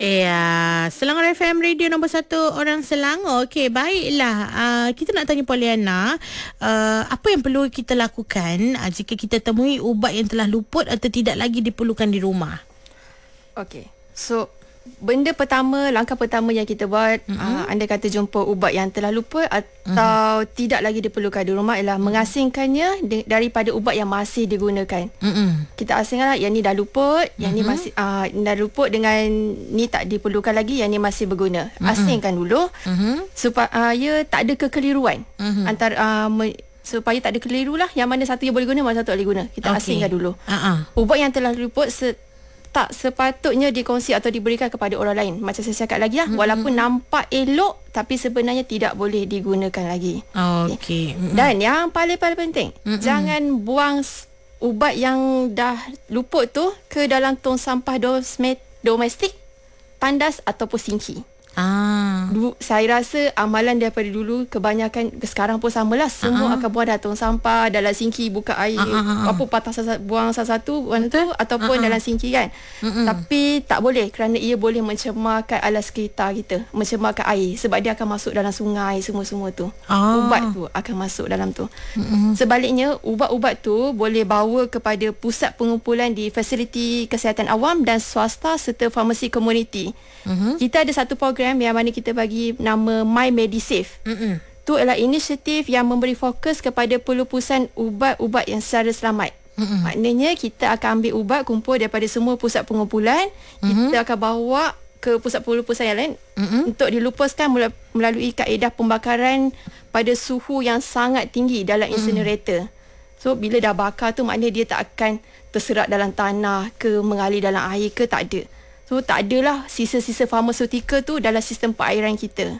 Ya, Selangor FM Radio nombor 1 orang Selangor. Okey, baiklah. Kita nak tanya Pollyanna, apa yang perlu kita lakukan jika kita temui ubat yang telah luput atau tidak lagi diperlukan di rumah? Okey. So, langkah pertama yang kita buat, anda kata jumpa ubat yang telah luput atau tidak lagi diperlukan di rumah, ialah mengasingkannya daripada ubat yang masih digunakan. Kita asingkanlah yang ni dah luput, yang ni masih dah luput dengan ni tak diperlukan lagi, yang ni masih berguna. Asingkan dulu supaya tak ada kekeliruan antara supaya tak ada keliru lah, yang mana satu yang boleh guna, mana satu tak boleh guna. Kita asingkan dulu. Ubat yang telah luput tak sepatutnya dikongsi atau diberikan kepada orang lain. Macam saya cakap lagi lah, walaupun nampak elok, tapi sebenarnya tidak boleh digunakan lagi. Okey. Dan yang paling penting, jangan buang ubat yang dah luput tu ke dalam tong sampah domestik, tandas ataupun sinki. Saya rasa amalan daripada dulu, kebanyakan sekarang pun samalah, semua akan buang dalam tong sampah, dalam sinki, buka air, buang satu-satu tu ataupun dalam sinki kan. Tapi tak boleh, kerana ia boleh mencemarkan alam sekitar kita, mencemarkan air, sebab dia akan masuk dalam sungai, semua tu. Ubat tu akan masuk dalam tu. Sebaliknya, ubat-ubat tu boleh bawa kepada pusat pengumpulan di fasiliti kesihatan awam dan swasta serta farmasi komuniti. Kita ada satu program yang mana kita bagi nama My MediSafe. Itu adalah inisiatif yang memberi fokus kepada pelupusan ubat-ubat yang secara selamat. Maknanya kita akan ambil ubat kumpul daripada semua pusat pengumpulan, kita akan bawa ke pusat pelupusan yang lain untuk dilupuskan melalui kaedah pembakaran pada suhu yang sangat tinggi dalam incinerator. So bila dah bakar tu, maknanya dia tak akan terserat dalam tanah ke mengalir dalam air ke, tak ada. So tak adalah sisa-sisa farmaseutika tu dalam sistem perairan kita.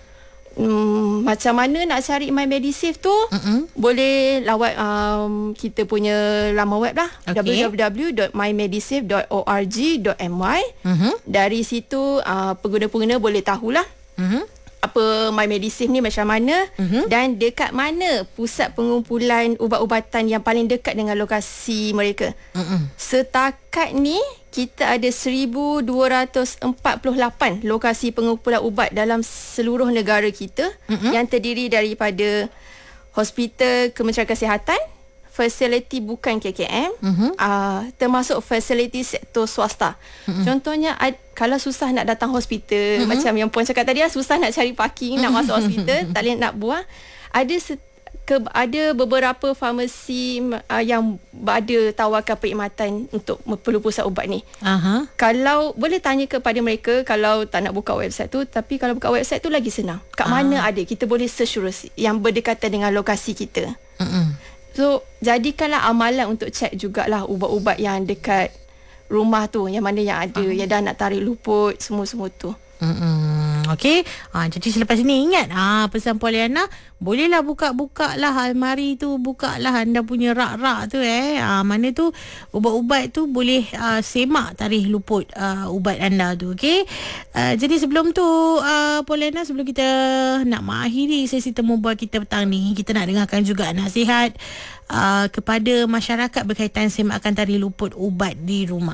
Macam mana nak cari My MediSafe tu? Boleh lawat kita punya laman web lah, www.mymedisafe.org.my. Dari situ pengguna-pengguna boleh tahulah apa My MediSafe ni macam mana, dan dekat mana pusat pengumpulan ubat-ubatan yang paling dekat dengan lokasi mereka. Setakat ni kita ada 1248 lokasi pengumpulan ubat dalam seluruh negara kita, yang terdiri daripada hospital Kementerian Kesihatan, fasiliti bukan KKM, termasuk fasiliti sektor swasta. Contohnya, kalau susah nak datang hospital, macam yang Puan cakap tadi, susah nak cari parking, nak masuk hospital, tak boleh nak buang, ada beberapa farmasi yang ada tawarkan perkhidmatan untuk pelupusan ubat ni. Kalau boleh tanya kepada mereka, kalau tak nak buka website tu, tapi kalau buka website tu lagi senang. Kat mana ada, kita boleh search terus yang berdekatan dengan lokasi kita. So jadikanlah amalan untuk cek jugalah ubat-ubat yang dekat rumah tu, yang mana yang ada, yang dah nak tarik luput, semua-semua tu. Okey. Jadi selepas ini ingat pesan Pollyanna, bolehlah buka-buka lah almari tu, buka lah anda punya rak-rak tu mana tu ubat-ubat tu boleh semak tarikh luput ubat anda tu. Okey. Jadi sebelum tu Pollyanna, sebelum kita nak mengakhiri sesi temu bual kita petang ni, kita nak dengarkan juga nasihat kepada masyarakat berkaitan semakan tarikh luput ubat di rumah.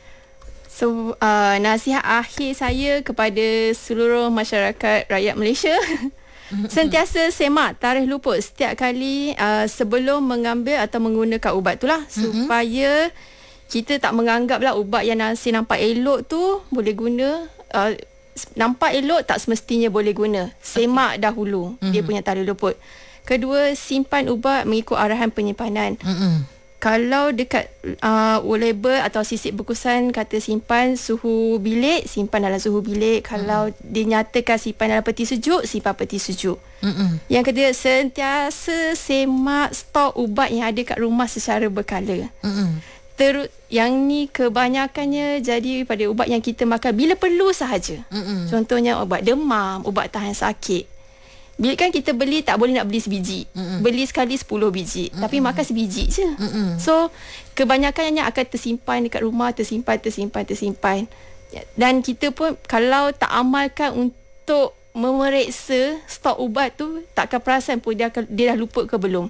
So, nasihat akhir saya kepada seluruh masyarakat rakyat Malaysia, sentiasa semak tarikh luput setiap kali sebelum mengambil atau menggunakan ubat tu lah, supaya kita tak menganggaplah ubat yang nampak elok tu boleh guna. Nampak elok tak semestinya boleh guna. Semak dahulu dia punya tarikh luput. Kedua, simpan ubat mengikut arahan penyimpanan. Kalau dekat label atau sisip bungkusan kata simpan suhu bilik, simpan dalam suhu bilik. Kalau dinyatakan simpan dalam peti sejuk, simpan peti sejuk. Yang ketiga, sentiasa semak stok ubat yang ada kat rumah secara berkala. Yang ni kebanyakannya jadi pada ubat yang kita makan bila perlu sahaja. Contohnya ubat demam, ubat tahan sakit. Bila kan kita beli, tak boleh nak beli sebiji. Beli sekali 10 biji, tapi makan sebiji je. So kebanyakannya akan tersimpan dekat rumah, tersimpan. Dan kita pun kalau tak amalkan untuk memeriksa stok ubat tu, takkan perasan pun dia dah luput ke belum.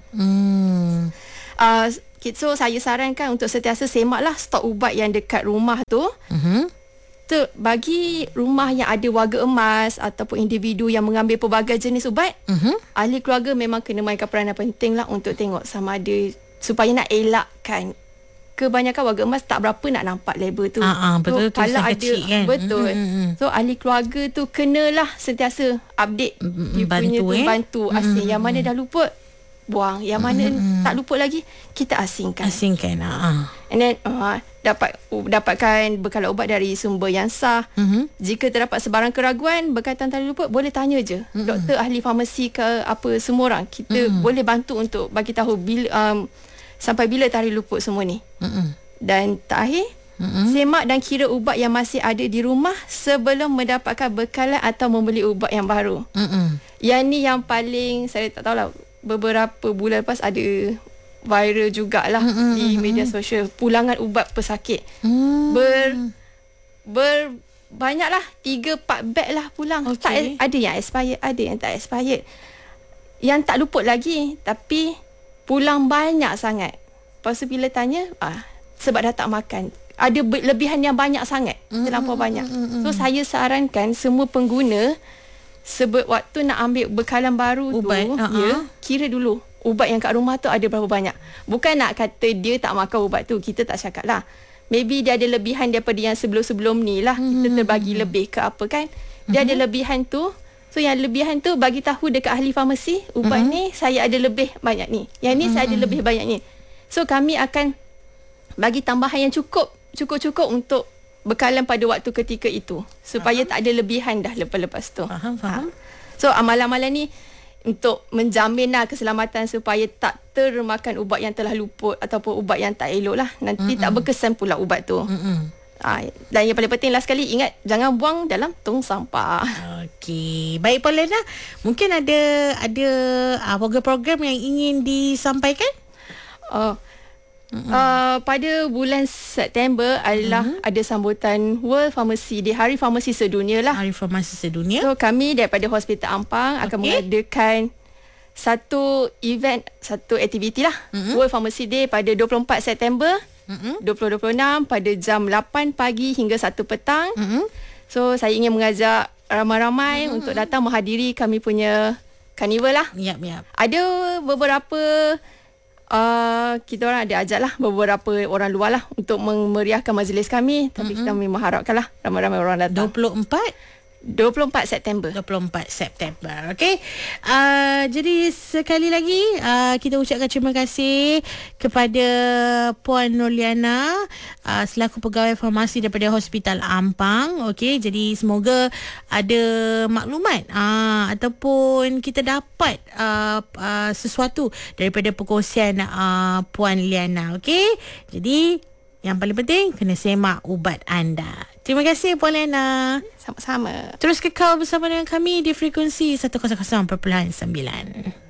So saya sarankan untuk sentiasa semaklah stok ubat yang dekat rumah tu. Doktor, bagi rumah yang ada warga emas ataupun individu yang mengambil pelbagai jenis ubat, ahli keluarga memang kena mainkan peranan penting lah untuk tengok sama ada, supaya nak elakkan. Kebanyakan warga emas tak berapa nak nampak label tu. Betul, so, kalau ada kecil kan. Betul. So ahli keluarga tu kenalah sentiasa update dia punya tu, bantu asing. Yang mana dah luput, buang. Yang mana tak luput lagi, kita asingkan. And then dapatkan bekalan ubat dari sumber yang sah. Jika terdapat sebarang keraguan berkaitan tali luput, boleh tanya je doktor, ahli farmasi ke apa, semua orang. Kita boleh bantu untuk bagi tahu bila sampai bila tarikh luput semua ni. Dan terakhir, semak dan kira ubat yang masih ada di rumah sebelum mendapatkan bekalan atau membeli ubat yang baru. Yang ni yang paling, saya tak tahulah, beberapa bulan lepas ada viral jugalah di media sosial, pulangan ubat pesakit. Banyaklah, 3-4 beg lah pulang. Tak, ada yang expired, ada yang tak expired. Yang tak luput lagi, tapi pulang banyak sangat. Lepas tu bila tanya, sebab dah tak makan. Ada lebihan yang banyak sangat, terlampau banyak. So saya sarankan semua pengguna, sebab waktu nak ambil bekalan baru ubat, tu, kira dulu ubat yang kat rumah tu ada berapa banyak. Bukan nak kata dia tak makan ubat tu, kita tak cakap lah. Maybe dia ada lebihan daripada yang sebelum-sebelum ni lah. Kita terbagi lebih ke apa kan. Dia ada lebihan tu. So yang lebihan tu bagi tahu dekat ahli farmasi, ubat ni saya ada lebih banyak ni. Yang ni saya ada lebih banyak ni. So kami akan bagi tambahan yang cukup untuk bekalan pada waktu ketika itu, supaya tak ada lebihan dah lepas tu. Faham. So amalan-amalan ni untuk menjaminlah keselamatan supaya tak termakan ubat yang telah luput ataupun ubat yang tak elok lah. Nanti tak berkesan pula ubat tu. Dan yang paling penting last sekali, ingat jangan buang dalam tong sampah. Okey, baik Paulina, mungkin ada program-program yang ingin disampaikan? Pada bulan September adalah ada sambutan World Pharmacy Day, Hari Farmasi Sedunia lah. Hari Farmasi Sedunia. So kami daripada Hospital Ampang akan mengadakan satu event, satu aktiviti lah, World Pharmacy Day pada 24 September 2026 pada jam 8 pagi hingga 1 petang. So saya ingin mengajak ramai-ramai untuk datang menghadiri kami punya karnival lah. Ada beberapa kita orang ada ajak lah beberapa orang luar lah untuk memeriahkan majlis kami. Tapi kami mengharapkan lah ramai-ramai orang datang. 24 September. Okey. Jadi sekali lagi kita ucapkan terima kasih kepada Puan Nurliana selaku pegawai farmasi daripada Hospital Ampang. Okey, jadi semoga ada maklumat ataupun kita dapat sesuatu daripada perkongsian Puan Liana. Okey. Jadi yang paling penting kena semak ubat anda. Terima kasih Puan Liana. Sama-sama. Terus kekal bersama dengan kami di frekuensi 100.9.